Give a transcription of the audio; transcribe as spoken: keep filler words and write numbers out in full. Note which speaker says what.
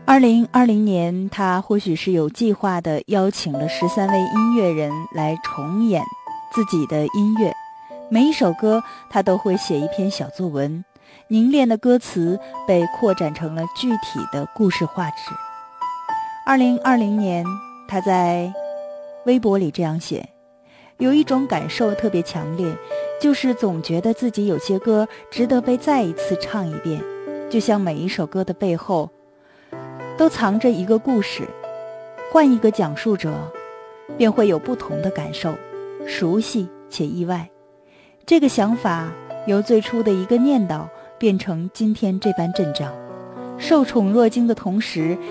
Speaker 1: 二零二零年，他或许是有计划地邀请了十三位音乐人来重演自己的音乐，每一首歌他都会写一篇小作文，凝练的歌词被扩展成了具体的故事画纸。二零二零年，他在微博里这样写：有一种感受特别强烈，就是总觉得自己有些歌值得被再一次唱一遍，就像每一首歌的背后都藏着一个故事，换一个讲述者便会有不同的感受，熟悉且意外。这个想法由最初的一个念叨变成今天这般阵仗，受宠若惊的同时